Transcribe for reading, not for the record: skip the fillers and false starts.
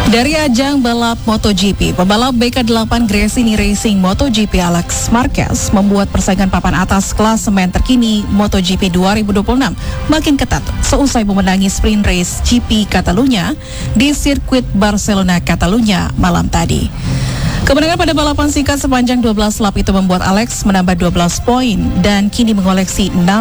Dari ajang balap MotoGP, pembalap BK8 Gresini Racing MotoGP Alex Marquez membuat persaingan papan atas klasemen terkini MotoGP 2026 makin ketat seusai memenangi sprint race GP Catalunya di sirkuit Barcelona, Catalunya malam tadi. Kemenangan pada balapan singkat sepanjang 12 lap itu membuat Alex menambah 12 poin dan kini mengoleksi 6